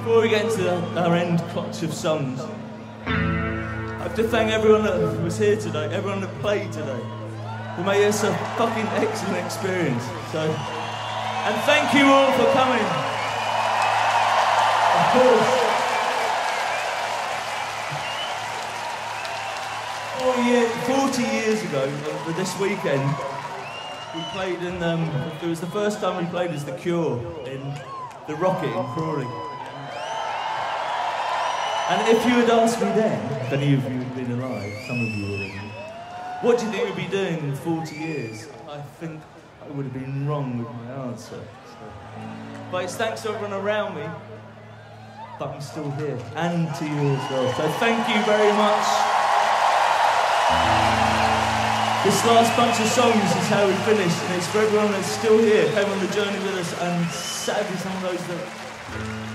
Before we get into our end clutch of songs, I have to thank everyone that was here today, everyone that played today, who made this a fucking excellent experience. And thank you all for coming. Of course. 40 years ago, this weekend, we played in, it was the first time we played as The Cure in The Rocket in Crawley. And if you had asked me then, if any of you had been alive, some of you would have, what do you think we'd be doing in 40 years? I think I would have been wrong with my answer. But it's thanks to everyone around me that I'm still here, and to you as well. So thank you very much. This last bunch of songs is how we finish, and it's for everyone that's still here, came on the journey with us, and sadly some of those that